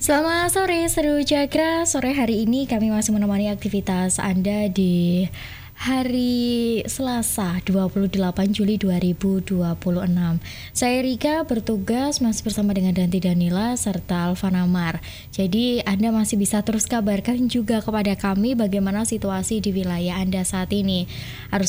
Selamat sore Seru Jagra. Sore hari ini kami masih menemani aktivitas Anda di hari Selasa 28 Juli 2026. Saya Rika bertugas masih bersama dengan Danti Danila serta Alfa Namar. Jadi Anda masih bisa terus kabarkan juga kepada kami bagaimana situasi di wilayah Anda saat ini. Arus